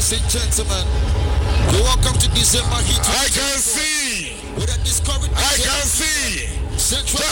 Ladies and gentlemen, welcome to December Heat. I can see. With a discovered I can see. Central